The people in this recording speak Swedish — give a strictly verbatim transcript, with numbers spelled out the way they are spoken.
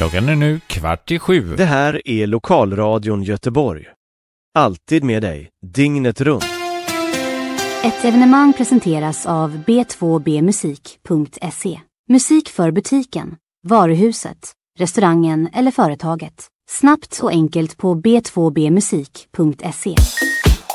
Klockan är nu kvart i sju. Det här är Lokalradion Göteborg. Alltid med dig, dygnet runt. Ett evenemang presenteras av b två b musik punkt se. Musik för butiken, varuhuset, restaurangen eller företaget. Snabbt och enkelt på b två b musik punkt se.